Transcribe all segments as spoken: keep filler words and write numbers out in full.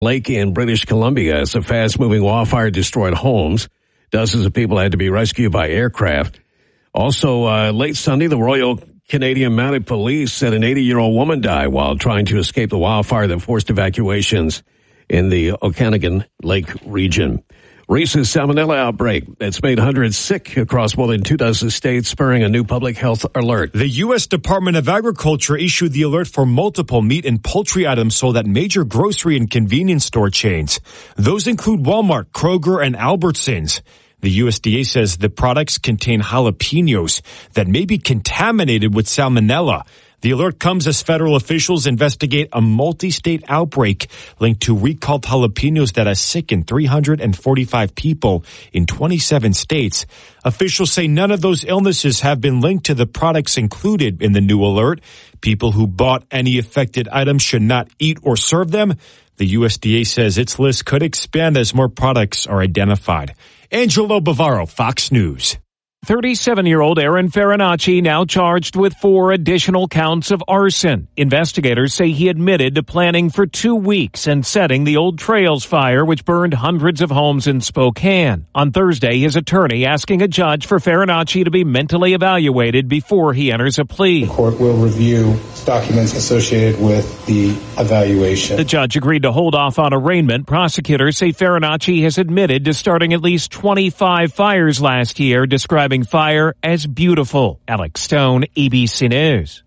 Lake in British Columbia as a fast-moving wildfire destroyed homes. Dozens of people had to be rescued by aircraft. Also, uh, late Sunday, the Royal Canadian Mounted Police said an eighty-year-old woman died while trying to escape the wildfire that forced evacuations in the Okanagan Lake region. Recent salmonella outbreak that's made hundreds sick across more than two dozen states, spurring a new public health alert. The U S Department of Agriculture issued the alert for multiple meat and poultry items sold at major grocery and convenience store chains. Those include Walmart, Kroger, and Albertsons. The U S D A says the products contain jalapenos that may be contaminated with salmonella. The alert comes as federal officials investigate a multi-state outbreak linked to recalled jalapenos that has sickened three hundred forty-five people in twenty-seven states. Officials say none of those illnesses have been linked to the products included in the new alert. People who bought any affected items should not eat or serve them. The U S D A says its list could expand as more products are identified. Angelo Bavaro, Fox News. thirty-seven-year-old Aaron Farinacci now charged with four additional counts of arson. Investigators say he admitted to planning for two weeks and setting the Old Trails fire, which burned hundreds of homes in Spokane. On Thursday, his attorney asking a judge for Farinacci to be mentally evaluated before he enters a plea. The court will review documents associated with the evaluation. The judge agreed to hold off on arraignment. Prosecutors say Farinacci has admitted to starting at least twenty-five fires last year, describing fire as beautiful. Alex Stone, A B C News.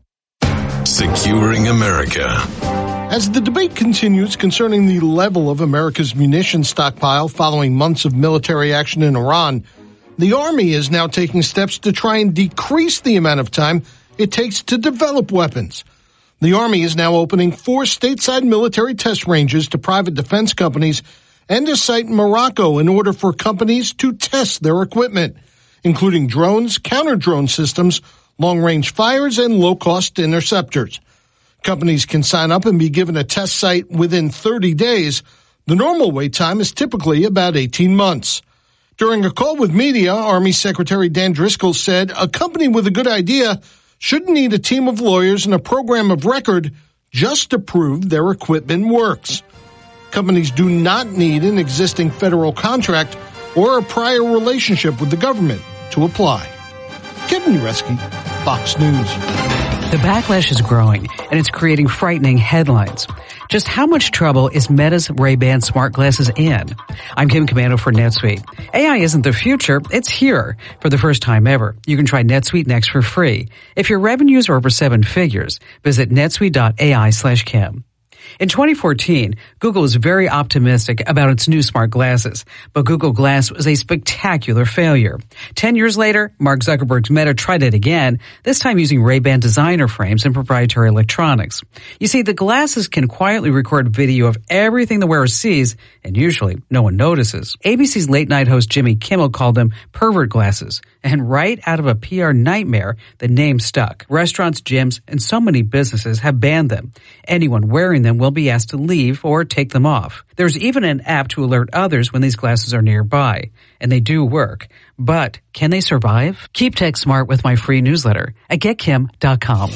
Securing America. As the debate continues concerning the level of America's munitions stockpile following months of military action in Iran, the Army is now taking steps to try and decrease the amount of time it takes to develop weapons. The Army is now opening four stateside military test ranges to private defense companies and a site in Morocco in order for companies to test their equipment, including drones, counter-drone systems, long-range fires, and low-cost interceptors. Companies can sign up and be given a test site within thirty days. The normal wait time is typically about eighteen months. During a call with media, Army Secretary Dan Driscoll said a company with a good idea shouldn't need a team of lawyers and a program of record just to prove their equipment works. Companies do not need an existing federal contract or a prior relationship with the government to apply. Kevin Ureski, Fox News. The backlash is growing, and it's creating frightening headlines. Just how much trouble is Meta's Ray-Ban smart glasses in? I'm Kim Commando for NetSuite. A I isn't the future, it's here. For the first time ever, you can try NetSuite Next for free. If your revenues are over seven figures, visit netsuite.ai slash Kim. In twenty fourteen, Google was very optimistic about its new smart glasses, but Google Glass was a spectacular failure. Ten years later, Mark Zuckerberg's Meta tried it again, this time using Ray-Ban designer frames and proprietary electronics. You see, the glasses can quietly record video of everything the wearer sees, and usually no one notices. A B C's late-night host Jimmy Kimmel called them pervert glasses, and right out of a P R nightmare, the name stuck. Restaurants, gyms, and so many businesses have banned them. Anyone wearing them will be asked to leave or take them off. There's even an app to alert others when these glasses are nearby. And they do work. But can they survive? Keep tech smart with my free newsletter at get kim dot com.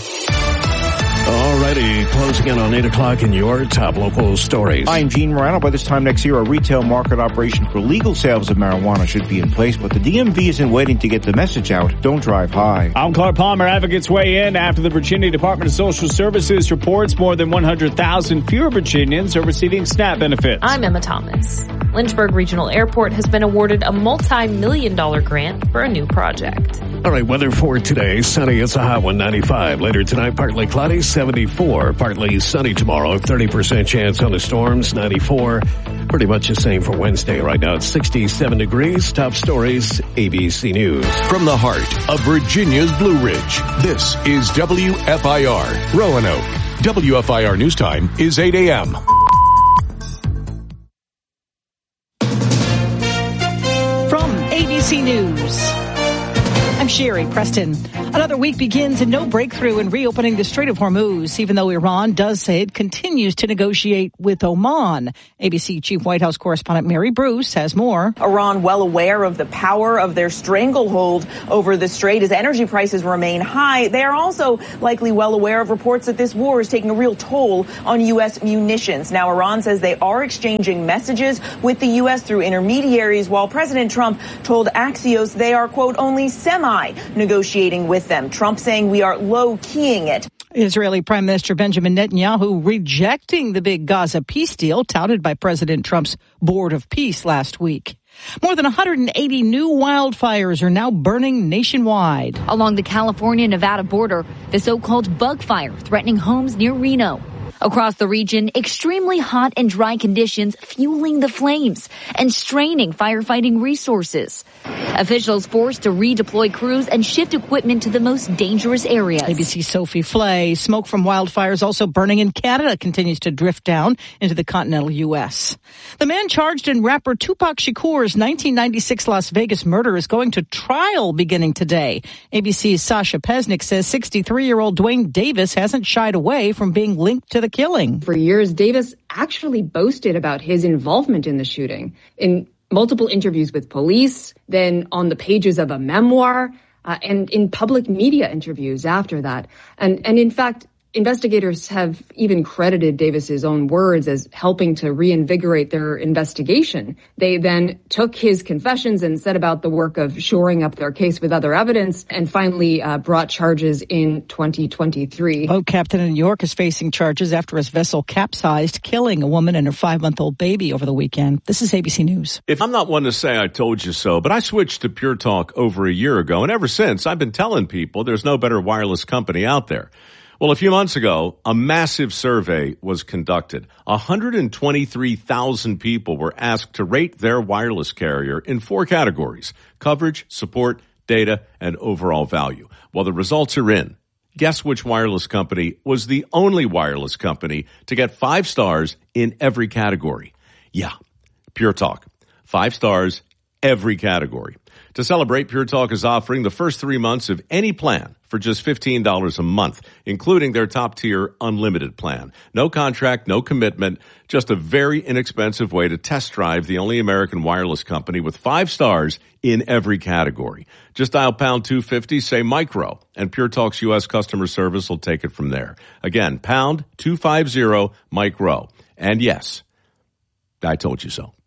Alrighty, closing in on eight o'clock in your top local stories. I'm Gene Morano. By this time next year, a retail market operation for legal sales of marijuana should be in place, but the D M V isn't waiting to get the message out. Don't drive high. I'm Clark Palmer. Advocates weigh in after the Virginia Department of Social Services reports more than one hundred thousand fewer Virginians are receiving SNAP benefits. I'm Emma Thomas. Lynchburg Regional Airport has been awarded a multi-million dollar grant for a new project. All right, weather for today. Sunny, it's a hot one, ninety-five. Later tonight, partly cloudy, seventy-four. Partly sunny tomorrow, thirty percent chance on the storms, ninety-four. Pretty much the same for Wednesday. Right now, it's sixty-seven degrees. Top stories, A B C News. From the heart of Virginia's Blue Ridge, this is W F I R, Roanoke. W F I R News Time is eight a.m. From A B C News, I'm I'm Sherry Preston. Another week begins and no breakthrough in reopening the Strait of Hormuz, even though Iran does say it continues to negotiate with Oman. A B C Chief White House correspondent Mary Bruce has more. Iran well aware of the power of their stranglehold over the strait as energy prices remain high. They are also likely well aware of reports that this war is taking a real toll on U S munitions. Now, Iran says they are exchanging messages with the U S through intermediaries, while President Trump told Axios they are, quote, only semi-negotiating with them. Trump saying we are low-keying it. Israeli Prime Minister Benjamin Netanyahu rejecting the big Gaza peace deal touted by President Trump's Board of Peace last week. More than one hundred eighty new wildfires are now burning nationwide. Along the California-Nevada border, the so-called bug fire threatening homes near Reno. Across the region, extremely hot and dry conditions fueling the flames and straining firefighting resources. Officials forced to redeploy crews and shift equipment to the most dangerous areas. A B C's Sophie Flay. Smoke from wildfires also burning in Canada continues to drift down into the continental U S. The man charged in rapper Tupac Shakur's nineteen ninety-six Las Vegas murder is going to trial beginning today. A B C's Sasha Pesnick says sixty-three-year-old Dwayne Davis hasn't shied away from being linked to the killing. For years, Davis actually boasted about his involvement in the shooting in multiple interviews with police, then on the pages of a memoir, uh, and in public media interviews after that. And, and in fact, investigators have even credited Davis's own words as helping to reinvigorate their investigation. They then took his confessions and set about the work of shoring up their case with other evidence and finally uh, brought charges in twenty twenty-three. Boat captain in New York is facing charges after his vessel capsized, killing a woman and her five-month-old baby over the weekend. This is A B C News. If I'm not one to say I told you so, but I switched to Pure Talk over a year ago, and ever since I've been telling people there's no better wireless company out there. Well, a few months ago, a massive survey was conducted. one hundred twenty-three thousand people were asked to rate their wireless carrier in four categories: coverage, support, data, and overall value. Well, the results are in. Guess which wireless company was the only wireless company to get five stars in every category? Yeah, Pure Talk. Five stars, every category. To celebrate, Pure Talk is offering the first three months of any plan for just fifteen dollars a month, including their top-tier unlimited plan. No contract, no commitment, just a very inexpensive way to test drive the only American wireless company with five stars in every category. Just dial pound two fifty, say micro, and Pure Talk's U S customer service will take it from there. Again, pound two fifty, micro. And yes, I told you so.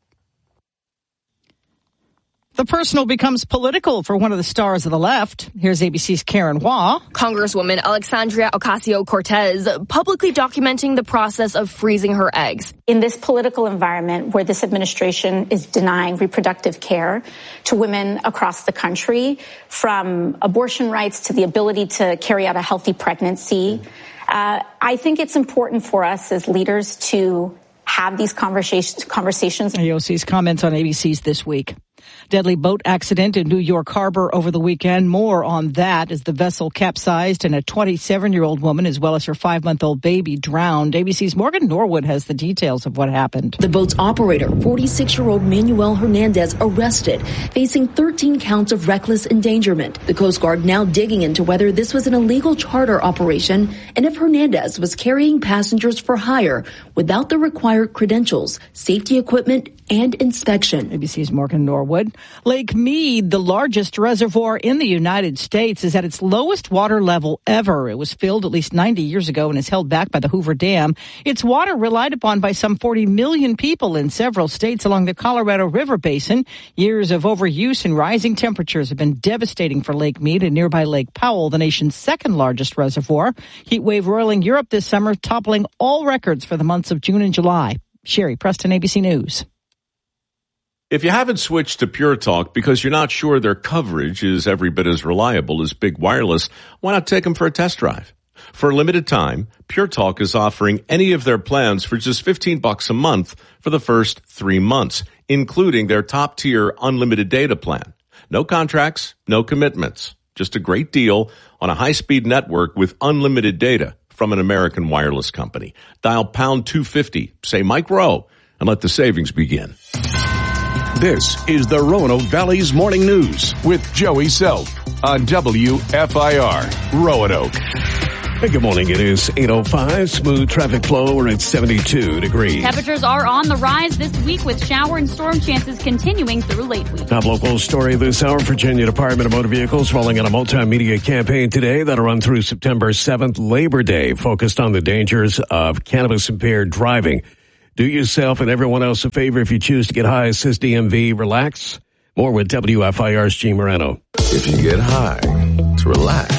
The personal becomes political for one of the stars of the left. Here's A B C's Karen Hua. Congresswoman Alexandria Ocasio-Cortez publicly documenting the process of freezing her eggs. In this political environment where this administration is denying reproductive care to women across the country, from abortion rights to the ability to carry out a healthy pregnancy, uh, I think it's important for us as leaders to have these conversations. conversations. A O C's comments on A B C's This Week. Deadly boat accident in New York Harbor over the weekend. More on that as the vessel capsized and a twenty-seven-year-old woman as well as her five-month-old baby drowned. A B C's Morgan Norwood has the details of what happened. The boat's operator, forty-six-year-old Manuel Hernandez, arrested, facing thirteen counts of reckless endangerment. The Coast Guard now digging into whether this was an illegal charter operation and if Hernandez was carrying passengers for hire without the required credentials, safety equipment, and inspection. A B C's Morgan Norwood. Lake Mead, the largest reservoir in the United States, is at its lowest water level ever. It was filled at least ninety years ago and is held back by the Hoover Dam. Its water relied upon by some forty million people in several states along the Colorado River Basin. Years of overuse and rising temperatures have been devastating for Lake Mead and nearby Lake Powell, the nation's second largest reservoir. Heat wave roiling Europe this summer, toppling all records for the months of June and July. Sherry Preston, A B C News. If you haven't switched to Pure Talk because you're not sure their coverage is every bit as reliable as Big Wireless, why not take them for a test drive? For a limited time, Pure Talk is offering any of their plans for just fifteen bucks a month for the first three months, including their top-tier unlimited data plan. No contracts, no commitments. Just a great deal on a high-speed network with unlimited data from an American wireless company. Dial pound two fifty, say Mike Rowe, and let the savings begin. This is the Roanoke Valley's Morning News with Joey Self on W F I R Roanoke. Hey, good morning. It is eight oh five. Smooth traffic flow. We're at seventy-two degrees. Temperatures are on the rise this week with shower and storm chances continuing through late week. Top local story this hour. Virginia Department of Motor Vehicles rolling out a multimedia campaign today that'll run through September seventh, Labor Day, focused on the dangers of cannabis-impaired driving. Do yourself and everyone else a favor if you choose to get high, says D M V. Relax. More with W F I R's Gene Moreno. If you get high, to relax.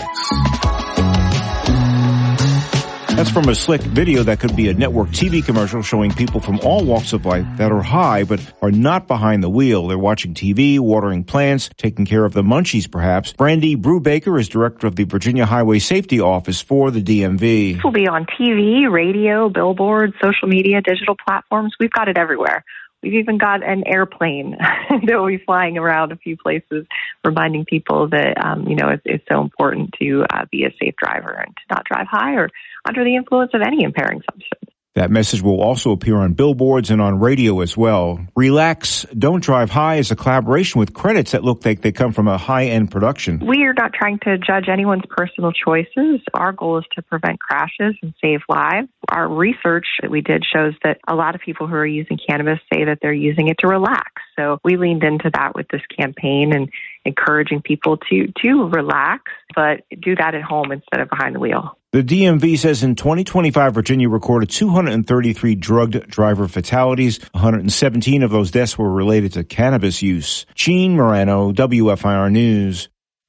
That's from a slick video that could be a network T V commercial showing people from all walks of life that are high but are not behind the wheel. They're watching T V, watering plants, taking care of the munchies perhaps. Brandy Brubaker is director of the Virginia Highway Safety Office for the D M V. This will be on T V, radio, billboards, social media, digital platforms. We've got it everywhere. We've even got an airplane that will be flying around a few places, reminding people that, um, you know, it's, it's so important to uh, be a safe driver and to not drive high or under the influence of any impairing substance. That message will also appear on billboards and on radio as well. Relax, Don't Drive High is a collaboration with credits that look like they come from a high-end production. We are not trying to judge anyone's personal choices. Our goal is to prevent crashes and save lives. Our research that we did shows that a lot of people who are using cannabis say that they're using it to relax. So we leaned into that with this campaign and encouraging people to, to relax, but do that at home instead of behind the wheel. The D M V says in twenty twenty-five, Virginia recorded two hundred thirty-three drugged driver fatalities. one hundred seventeen of those deaths were related to cannabis use. Gene Moreno, W F I R News.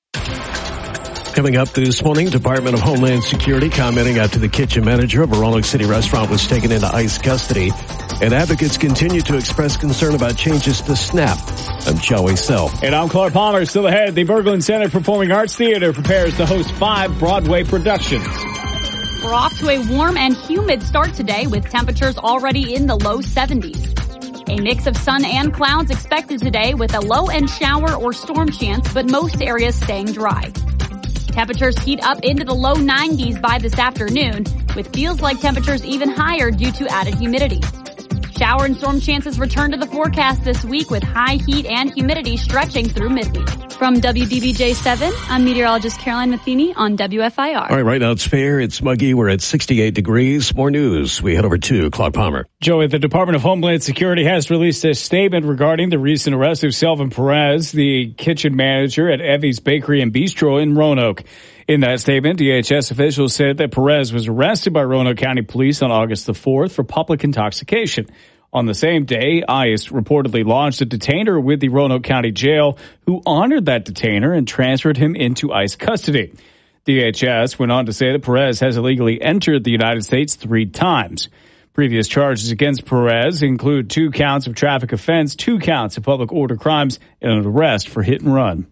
Coming up this morning, Department of Homeland Security commenting after the kitchen manager of a Roanoke City restaurant was taken into ICE custody. And advocates continue to express concern about changes to SNAP. I'm Joey Self. And I'm Clark Palmer. Still ahead, the Berglund Center Performing Arts Theater prepares to host five Broadway productions. We're off to a warm and humid start today with temperatures already in the low seventies. A mix of sun and clouds expected today with a low-end shower or storm chance, but most areas staying dry. Temperatures heat up into the low nineties by this afternoon, with feels-like temperatures even higher due to added humidity. Shower and storm chances return to the forecast this week with high heat and humidity stretching through midweek. From W D B J seven, I'm meteorologist Caroline Matheny on W F I R. All right, right now it's fair. It's muggy. We're at sixty-eight degrees. More news. We head over to Clark Palmer. Joey, the Department of Homeland Security has released a statement regarding the recent arrest of Selvin Perez, the kitchen manager at Evie's Bakery and Bistro in Roanoke. In that statement, D H S officials said that Perez was arrested by Roanoke County Police on August the fourth for public intoxication. On the same day, ICE reportedly launched a detainer with the Roanoke County Jail, who honored that detainer and transferred him into ICE custody. D H S went on to say that Perez has illegally entered the United States three times. Previous charges against Perez include two counts of traffic offense, two counts of public order crimes, and an arrest for hit and run.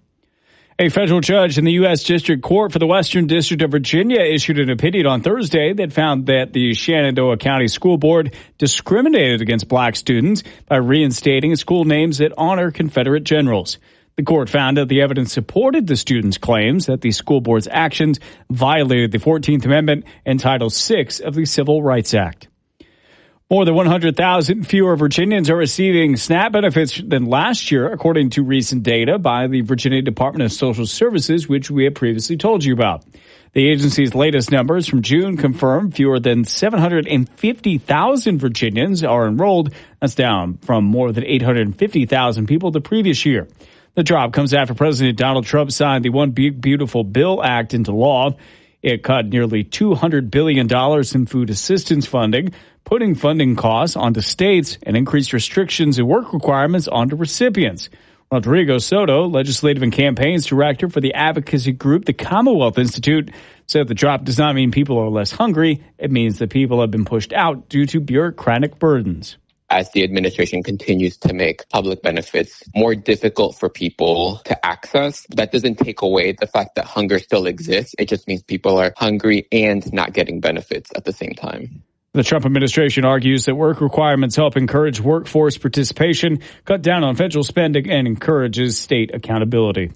A federal judge in the U S District Court for the Western District of Virginia issued an opinion on Thursday that found that the Shenandoah County School Board discriminated against black students by reinstating school names that honor Confederate generals. The court found that the evidence supported the students' claims that the school board's actions violated the fourteenth Amendment and Title six of the Civil Rights Act. More than one hundred thousand fewer Virginians are receiving SNAP benefits than last year, according to recent data by the Virginia Department of Social Services, which we have previously told you about. The agency's latest numbers from June confirm fewer than seven hundred fifty thousand Virginians are enrolled. That's down from more than eight hundred fifty thousand people the previous year. The drop comes after President Donald Trump signed the One Big Beautiful Bill Act into law. It cut nearly two hundred billion dollars in food assistance funding, putting funding costs onto states and increased restrictions and work requirements onto recipients. Rodrigo Soto, legislative and campaigns director for the advocacy group, the Commonwealth Institute, said the drop does not mean people are less hungry. It means that people have been pushed out due to bureaucratic burdens. As the administration continues to make public benefits more difficult for people to access, that doesn't take away the fact that hunger still exists. It just means people are hungry and not getting benefits at the same time. The Trump administration argues that work requirements help encourage workforce participation, cut down on federal spending, and encourages state accountability.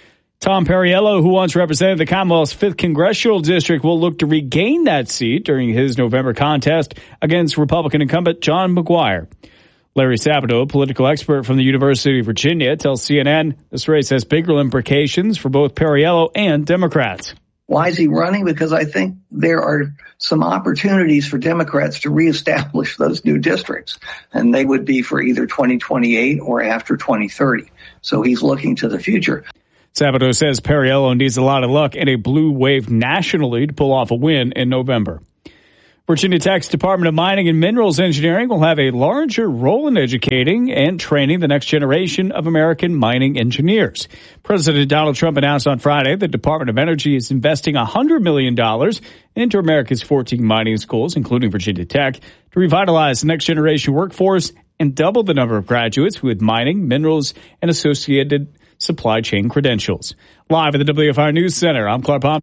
Tom Perriello, who once represented the Commonwealth's fifth Congressional District, will look to regain that seat during his November contest against Republican incumbent John McGuire. Larry Sabato, a political expert from the University of Virginia, tells C N N this race has bigger implications for both Perriello and Democrats. Why is he running? Because I think there are some opportunities for Democrats to reestablish those new districts, and they would be for either twenty twenty-eight or after twenty thirty. So he's looking to the future. Sabato says Perriello needs a lot of luck and a blue wave nationally to pull off a win in November. Virginia Tech's Department of Mining and Minerals Engineering will have a larger role in educating and training the next generation of American mining engineers. President Donald Trump announced on Friday the Department of Energy is investing one hundred million dollars into America's fourteen mining schools, including Virginia Tech, to revitalize the next generation workforce and double the number of graduates with mining, minerals, and associated supply chain credentials. Live at the W F I R News Center, I'm Clark Palm.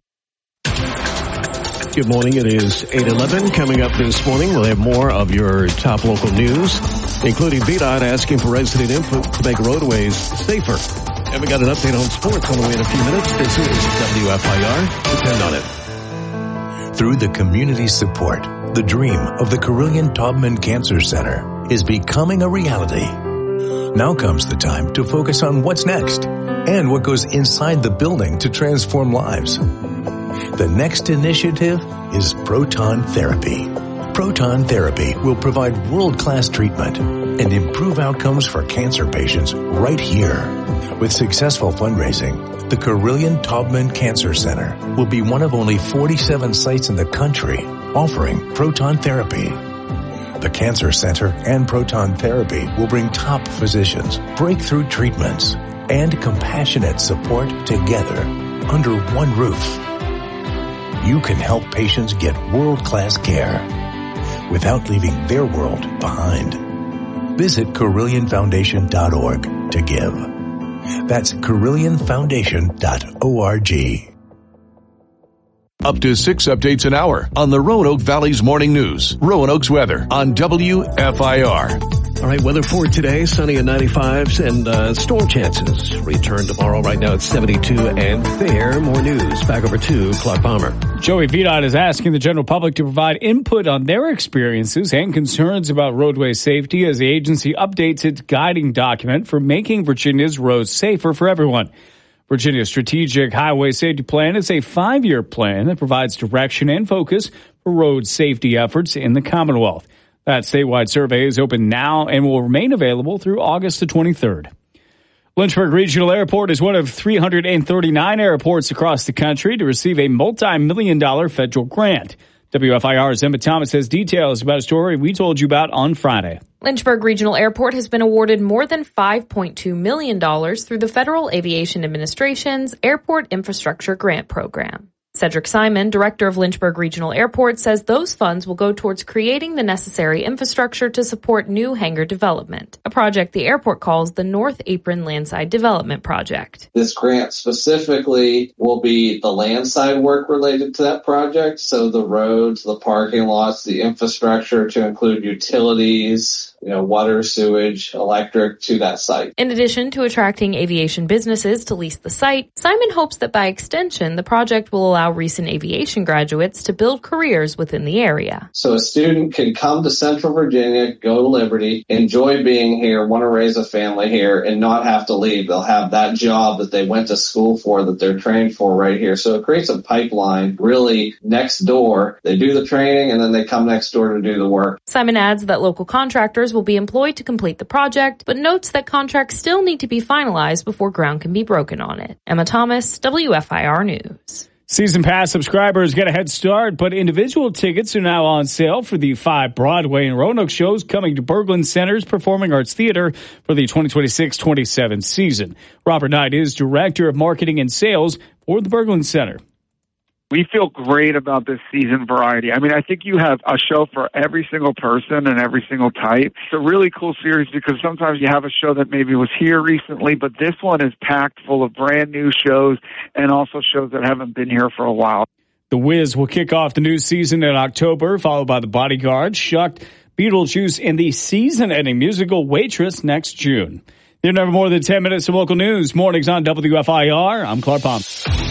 Good morning. It is eight eleven. Coming up this morning, we'll have more of your top local news, including V DOT asking for resident input to make roadways safer. And we got an update on sports on the way in a few minutes. This is W F I R. Depend on it. Through the community support, the dream of the Carilion Taubman Cancer Center is becoming a reality. Now comes the time to focus on what's next and what goes inside the building to transform lives. The next initiative is proton therapy. Proton therapy will provide world-class treatment and improve outcomes for cancer patients right here. With successful fundraising, the Carilion Taubman Cancer Center will be one of only forty-seven sites in the country offering proton therapy. The Cancer Center and proton therapy will bring top physicians, breakthrough treatments, and compassionate support together under one roof. You can help patients get world-class care without leaving their world behind. Visit Carilion Foundation dot org to give. That's Carilion Foundation dot org. Up to six updates an hour on the Roanoke Valley's Morning News. Roanoke's weather on W F I R. All right, weather for today, sunny at ninety-fives and uh, storm chances return tomorrow. Right now it's seventy-two and fair. More news. Back over to Clark Palmer. Joey V DOT is asking the general public to provide input on their experiences and concerns about roadway safety as the agency updates its guiding document for making Virginia's roads safer for everyone. Virginia's Strategic Highway Safety Plan is a five-year plan that provides direction and focus for road safety efforts in the Commonwealth. That statewide survey is open now and will remain available through August the twenty-third. Lynchburg Regional Airport is one of three hundred thirty-nine airports across the country to receive a multi-million dollar federal grant. W F I R's Emma Thomas has details about a story we told you about on Friday. Lynchburg Regional Airport has been awarded more than five point two million dollars through the Federal Aviation Administration's Airport Infrastructure Grant Program. Cedric Simon, director of Lynchburg Regional Airport, says those funds will go towards creating the necessary infrastructure to support new hangar development, a project the airport calls the North Apron Landside Development Project. This grant specifically will be the landside work related to that project, so the roads, the parking lots, the infrastructure to include utilities, you know, water, sewage, electric to that site. In addition to attracting aviation businesses to lease the site, Simon hopes that by extension, the project will allow recent aviation graduates to build careers within the area. So a student can come to Central Virginia, go to Liberty, enjoy being here, want to raise a family here, and not have to leave. They'll have that job that they went to school for, that they're trained for right here. So it creates a pipeline really next door. They do the training and then they come next door to do the work. Simon adds that local contractors will be employed to complete the project, but notes that contracts still need to be finalized before ground can be broken on it. Emma Thomas, W F I R News. Season Pass subscribers get a head start, but individual tickets are now on sale for the five Broadway and Roanoke shows coming to Berglund Center's Performing Arts Theater for the twenty twenty-six twenty-seven season. Robert Knight is Director of Marketing and Sales for the Berglund Center. We feel great about this season variety. I mean, I think you have a show for every single person and every single type. It's a really cool series because sometimes you have a show that maybe was here recently, but this one is packed full of brand new shows and also shows that haven't been here for a while. The Wiz will kick off the new season in October, followed by The Bodyguard, Shucked, Beetlejuice, and the season-ending musical Waitress next June. You never more than ten minutes of local news. Mornings on W F I R. I'm Clark Palm.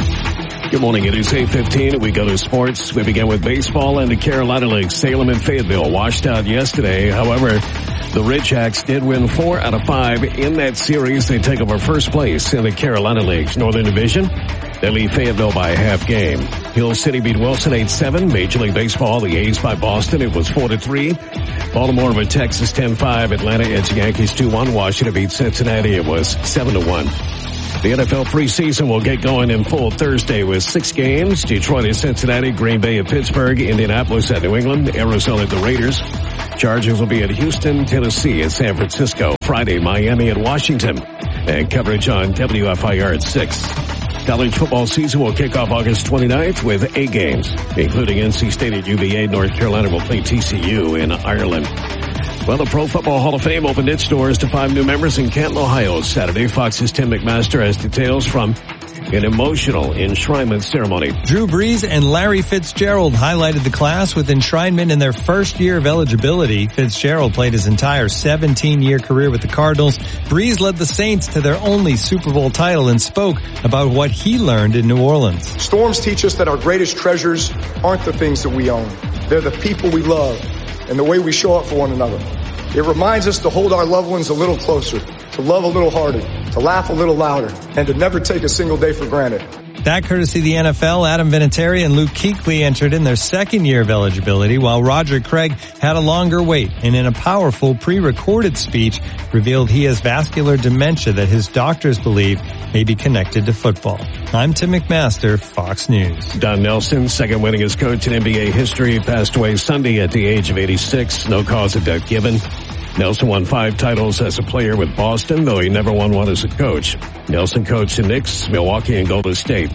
Good morning. It is eight fifteen. We go to sports. We begin with baseball and the Carolina League. Salem and Fayetteville washed out yesterday. However, The Ridgehawks did win four out of five in that series. They take over first place in the Carolina League's Northern Division. They lead Fayetteville by a half game. Hill City beat Wilson eight seven. Major League Baseball, the A's by Boston. It was four to three. Baltimore over Texas ten five. Atlanta edged Yankees two one. Washington beat Cincinnati. It was seven to one. The N F L preseason will get going in full Thursday with six games. Detroit at Cincinnati, Green Bay at Pittsburgh, Indianapolis at New England, Arizona at the Raiders. Chargers will be at Houston, Tennessee at San Francisco. Friday, Miami at Washington. And coverage on W F I R at six. College football season will kick off August twenty-ninth with eight games, including N C State at U V A. North Carolina will play T C U in Ireland. Well, the Pro Football Hall of Fame opened its doors to five new members in Canton, Ohio Saturday. Fox's Tim McMaster has details from an emotional enshrinement ceremony. Drew Brees and Larry Fitzgerald highlighted the class with enshrinement in their first year of eligibility. Fitzgerald played his entire seventeen-year career with the Cardinals. Brees led the Saints to their only Super Bowl title and spoke about what he learned in New Orleans. Storms teach us that our greatest treasures aren't the things that we own. They're the people we love and the way we show up for one another. It reminds us to hold our loved ones a little closer, to love a little harder, to laugh a little louder, and to never take a single day for granted. That courtesy of the N F L, Adam Vinatieri and Luke Kuechly entered in their second year of eligibility, while Roger Craig had a longer wait and in a powerful pre-recorded speech revealed he has vascular dementia that his doctors believe may be connected to football. I'm Tim McMaster, Fox News. Don Nelson, second winningest coach in N B A history, passed away Sunday at the age of eighty-six. No cause of death given. Nelson won five titles as a player with Boston, though he never won one as a coach. Nelson coached the Knicks, Milwaukee, and Golden State.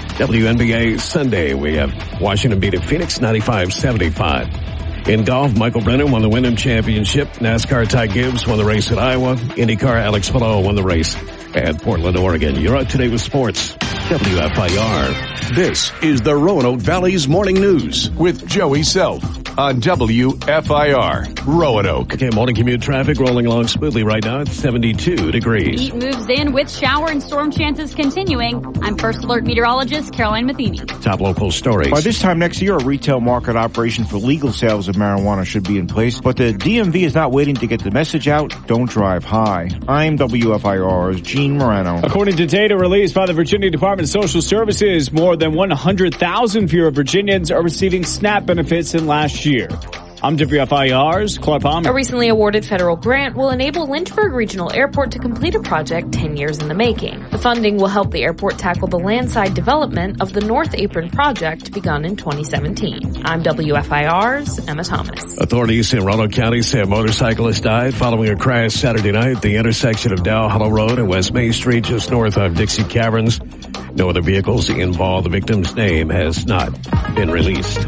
W N B A Sunday, we have Washington beating Phoenix ninety-five seventy-five. In golf, Michael Brennan won the Wyndham Championship. NASCAR, Ty Gibbs won the race at Iowa. IndyCar, Alex Palou won the race at Portland, Oregon. You're up to date with sports. W F I R. This is the Roanoke Valley's Morning News with Joey Self on W F I R, Roanoke. Okay, morning commute traffic rolling along smoothly right now at seventy-two degrees. Heat moves in with shower and storm chances continuing. I'm First Alert meteorologist Caroline Matheny. Top local stories. By this time next year, a retail market operation for legal sales of marijuana should be in place, but the D M V is not waiting to get the message out. Don't drive high. I'm W F I R's Gene Morano. According to data released by the Virginia Department of Social Services, more than one hundred thousand fewer Virginians are receiving SNAP benefits than last year. I'm W F I R's Clark Palmer. A recently awarded federal grant will enable Lynchburg Regional Airport to complete a project ten years in the making. The funding will help the airport tackle the landside development of the North Apron project begun in twenty seventeen. I'm W F I R's Emma Thomas. Authorities in Roanoke County say a motorcyclist died following a crash Saturday night at the intersection of Dow Hollow Road and West Main Street just north of Dixie Caverns. No other vehicles involved. The victim's name has not been released.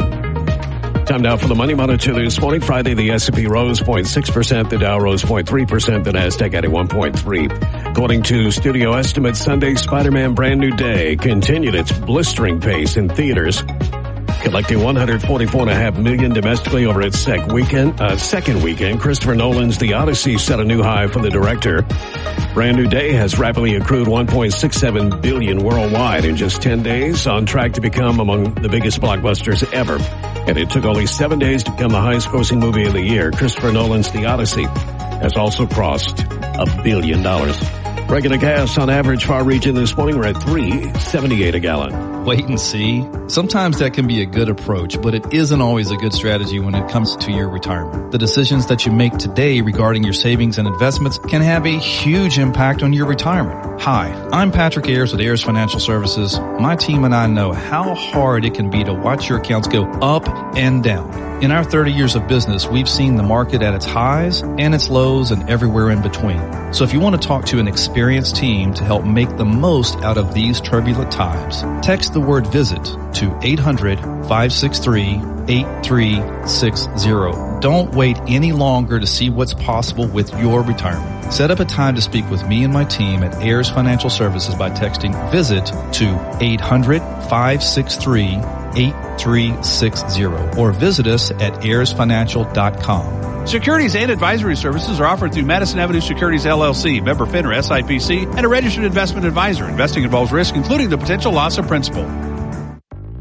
Time now for the Money Monitor this morning. Friday, the S and P rose zero point six percent. The Dow rose zero point three percent. The Nasdaq added one point three. According to studio estimates, Sunday Spider-Man Brand New Day continued its blistering pace in theaters, collecting one hundred forty-four point five million dollars domestically over its sec weekend, uh, second weekend. Christopher Nolan's The Odyssey set a new high for the director. Brand New Day has rapidly accrued one point six seven billion dollars worldwide in just ten days, on track to become among the biggest blockbusters ever. And it took only seven days to become the highest grossing movie of the year. Christopher Nolan's The Odyssey has also crossed a billion dollars. Regular gas on average for our region this morning, we're at three seventy-eight a gallon. Wait and see. Sometimes that can be a good approach, but it isn't always a good strategy when it comes to your retirement. The decisions that you make today regarding your savings and investments can have a huge impact on your retirement. Hi, I'm Patrick Ayers with Ayers Financial Services. My team and I know how hard it can be to watch your accounts go up and down. In our thirty years of business, we've seen the market at its highs and its lows and everywhere in between. So if you want to talk to an experienced team to help make the most out of these turbulent times, text the word VISIT to eight hundred, five six three, eight three six zero. Don't wait any longer to see what's possible with your retirement. Set up a time to speak with me and my team at Ayers Financial Services by texting VISIT to eight hundred, five six three, eight three six zero or visit us at ayers financial dot com. Securities and advisory services are offered through Madison Avenue Securities L L C, member FINRA S I P C, and a registered investment advisor. Investing involves risk, including the potential loss of principal.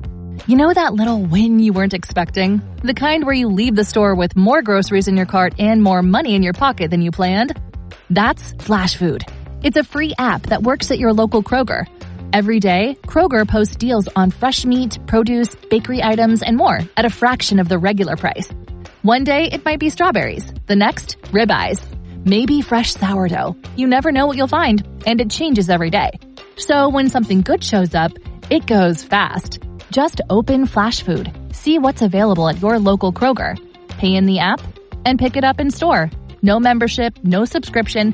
You know that little win you weren't expecting? The kind where you leave the store with more groceries in your cart and more money in your pocket than you planned? That's Flash Food. It's a free app that works at your local Kroger. Every day, Kroger posts deals on fresh meat, produce, bakery items, and more at a fraction of the regular price. One day, it might be strawberries. The next, ribeyes. Maybe fresh sourdough. You never know what you'll find, and it changes every day. So when something good shows up, it goes fast. Just open Flash Food, see what's available at your local Kroger, pay in the app, and pick it up in store. No membership, no subscription,